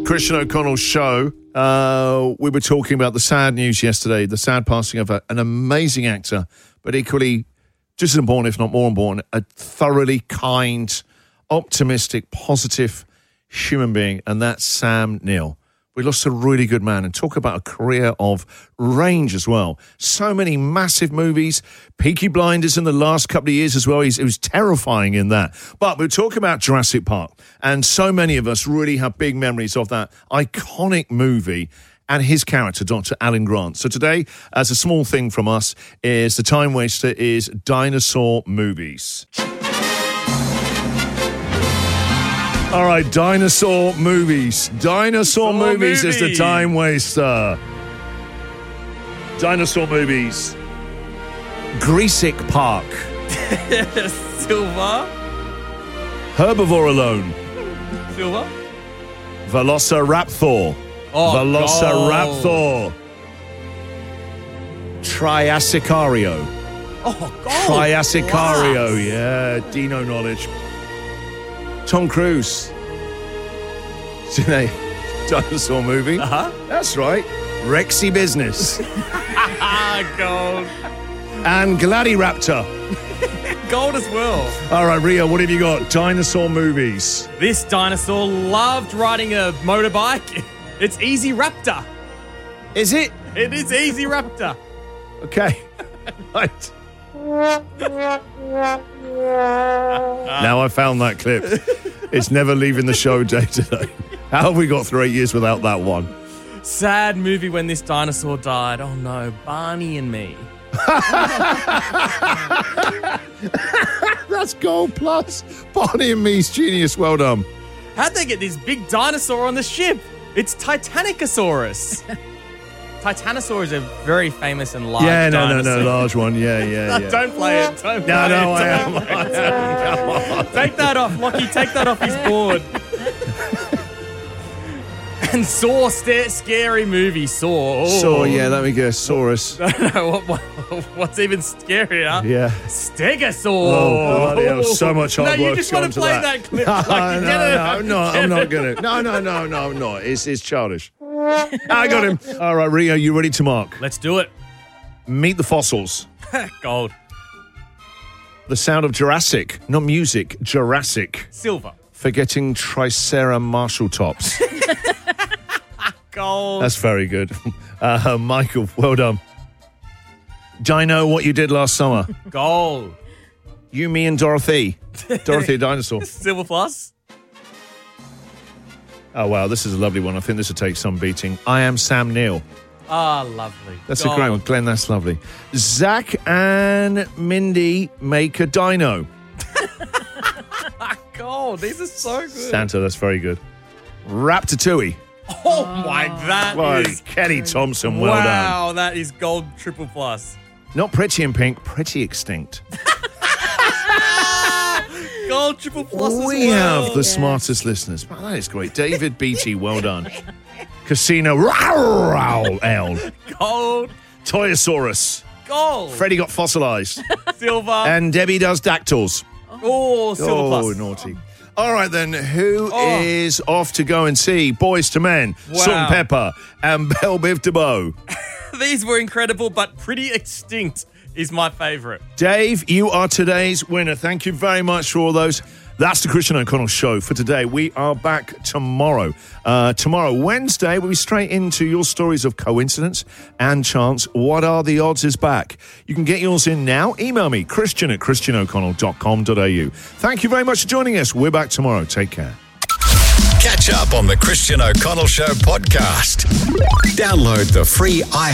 Christian O'Connell Show. We were talking about the sad news yesterday, the sad passing of an amazing actor, but equally just as important, if not more important, a thoroughly kind, optimistic, positive human being, and that's Sam Neill. We lost a really good man, and talk about a career of range as well. So many massive movies, Peaky Blinders in the last couple of years as well. He was terrifying in that. But we're talking about Jurassic Park, and so many of us really have big memories of that iconic movie and his character, Dr. Alan Grant. So today, as a small thing from us, is the time waster is dinosaur movies. All right, dinosaur movies. Dinosaur movies is the time waster. Dinosaur movies. Greasick Park. Silver. Herbivore Alone. Silver. Velociraptor. Oh, Velociraptor. Triassicario. Oh, God. Triassicario, yeah. Dino knowledge. Tom Cruise. It's in a dinosaur movie. Uh-huh. That's right. Rexy Business. Gold. And Gladyraptor. Gold as well. All right, Rio, what have you got? Dinosaur movies. This dinosaur loved riding a motorbike. It's Easy Raptor. Is it? It is Easy Raptor. Okay. Right. Now I found that clip. It's never leaving the show day today. How have we got through 8 years without that one? Sad movie when this dinosaur died. Oh no, Barney and Me. That's gold plus. Barney and Me's genius. Well done. How'd they get this big dinosaur on the ship? It's Titanicosaurus. Titanosaur is a very famous and large dinosaur. No, large one. Yeah. Don't play it. Don't play it. No, I am. Come on. Take that off, Lockie. Take that off his board. And Saw, scary movie, Saw. Saw, yeah, let me guess. Saurus. No, what's even scarier? Yeah. Stegosaur. Oh, bloody hell. So much hard work. No, you just want to play that clip. I'm not going to. No, I'm not. It's childish. I got him. All right, Rio, you ready to mark? Let's do it. Meet the Fossils. Gold. The Sound of Jurassic. Not music, Jurassic. Silver. Forgetting Tricera Marshall Tops. Gold. That's very good. Michael, well done. Dino, What You Did Last Summer. Gold. You, Me and Dorothy. Dorothy a dinosaur. Silver plus. Oh, wow, this is a lovely one. I think this will take some beating. I Am Sam Neill. Ah, lovely. That's a great one. Glenn, that's lovely. Zach and Mindy Make a Dino. Gold. These are so good. Santa, that's very good. Ratatouille. Oh, my, that is... Kenny Thompson, well done. Wow, that is gold triple plus. Not Pretty in Pink, Pretty Extinct. Gold triple plus as well. We have the smartest listeners. Wow, that is great. David Beatty, well done. Casino L. Gold. Toyosaurus. Gold. Freddie got fossilized. Silver. And Debbie does dactyls. Oh, silver plus. Oh, naughty. All right, then, who is off to go and see Boys to Men, Salt and Pepper, and Belle Biv DeVoe? These were incredible, but Pretty Extinct is my favourite. Dave, you are today's winner. Thank you very much for all those. That's the Christian O'Connell Show for today. We are back tomorrow. Wednesday, we'll be straight into your stories of coincidence and chance. What are the odds is back. You can get yours in now. Email me, christian@christianoconnell.com.au. Thank you very much for joining us. We're back tomorrow. Take care. Catch up on the Christian O'Connell Show podcast. Download the free